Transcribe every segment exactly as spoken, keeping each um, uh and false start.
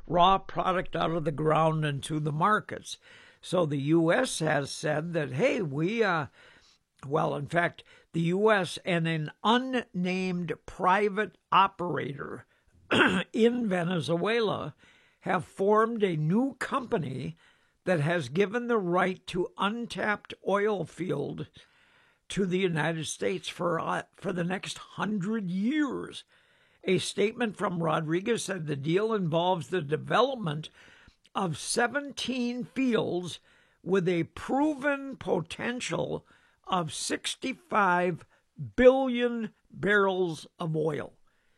raw product out of the ground and to the markets. So the U S has said that, hey, we, uh, well, in fact, the U S and an unnamed private operator in Venezuela have formed a new company that has given the right to untapped oil field to the United States for uh, for the next hundred years. A statement from Rodriguez said the deal involves the development of seventeen fields with a proven potential of sixty-five billion barrels of oil.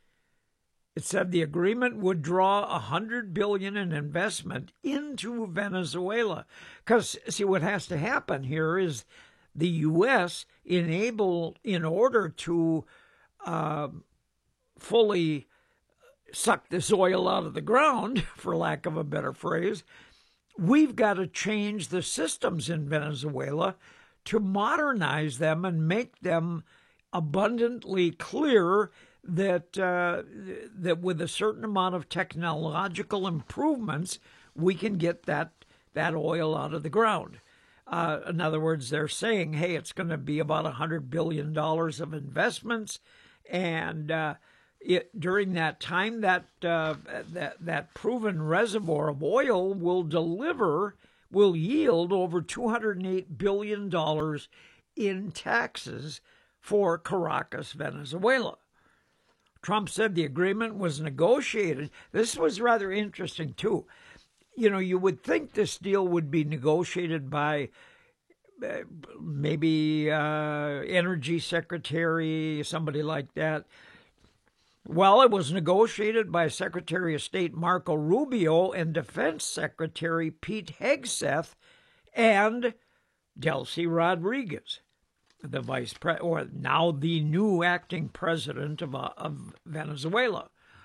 It said the agreement would draw one hundred billion dollars in investment into Venezuela. Because, see, what has to happen here is the U S enable, in order to uh, fully suck this oil out of the ground, for lack of a better phrase, we've got to change the systems in Venezuela to modernize them and make them abundantly clear that uh, that with a certain amount of technological improvements, we can get that that oil out of the ground. Uh, in other words, they're saying, hey, it's going to be about one hundred billion dollars of investments, and uh, it, during that time, that uh, that that proven reservoir of oil will deliver, will yield over two hundred eight billion dollars in taxes for Caracas, Venezuela. Trump said the agreement was negotiated. This was rather interesting, too. You know, you would think this deal would be negotiated by uh, maybe uh, Energy Secretary, somebody like that. Well, it was negotiated by Secretary of State Marco Rubio and Defense Secretary Pete Hegseth and Delcy Rodriguez, the vice pre- or now the new acting president of, uh, of Venezuela.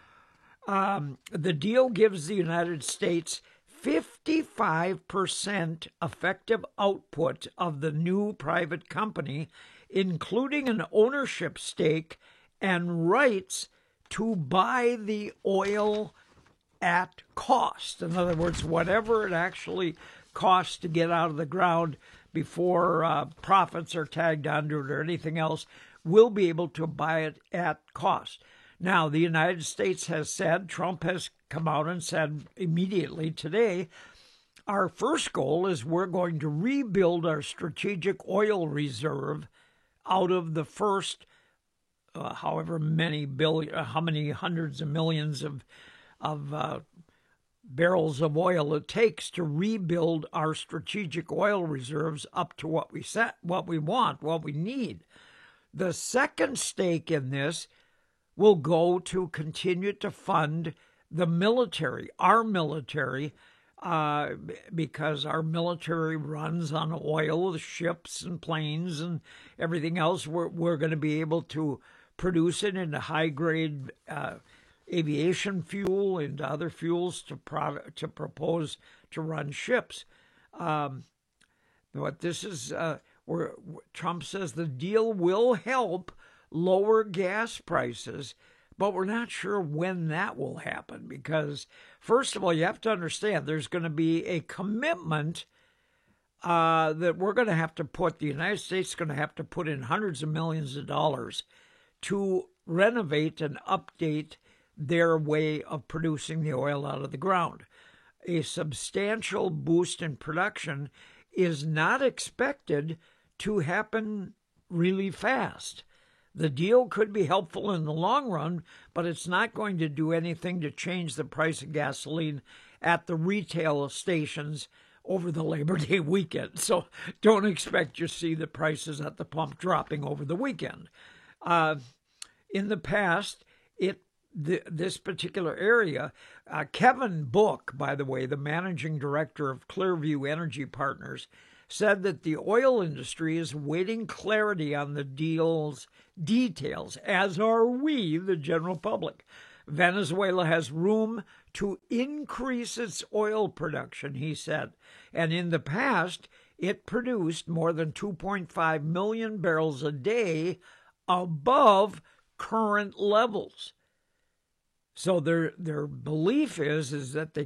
Um, the deal gives the United States fifty-five percent effective output of the new private company, including an ownership stake and rights to buy the oil at cost. In other words, whatever it actually costs to get out of the ground before uh, profits are tagged onto it or anything else, we'll be able to buy it at cost. Now, the United States has said, Trump has come out and said immediately today, our first goal is we're going to rebuild our strategic oil reserve out of the first, uh, however many billion, uh, how many hundreds of millions of of uh, barrels of oil it takes to rebuild our strategic oil reserves up to what we set, what we want, what we need. The second stake in this will go to continue to fund the military, our military, uh, because our military runs on oil, the ships and planes and everything else. We're, we're going to be able to produce it into high-grade uh, aviation fuel and other fuels to pro- to propose to run ships. Um, but this is uh, where Trump says the deal will help lower gas prices, but we're not sure when that will happen because, first of all, you have to understand there's going to be a commitment uh, that we're going to have to put, the United States is going to have to put in hundreds of millions of dollars to renovate and update their way of producing the oil out of the ground. A substantial boost in production is not expected to happen really fast. The deal could be helpful in the long run, but it's not going to do anything to change the price of gasoline at the retail stations over the Labor Day weekend. So don't expect to see the prices at the pump dropping over the weekend. Uh, in the past, it The, this particular area. Uh, Kevin Book, by the way, the managing director of Clearview Energy Partners, said that the oil industry is waiting clarity on the deal's details, as are we, the general public. Venezuela has room to increase its oil production, he said, and in the past, it produced more than two point five million barrels a day above current levels. So their their belief is is that they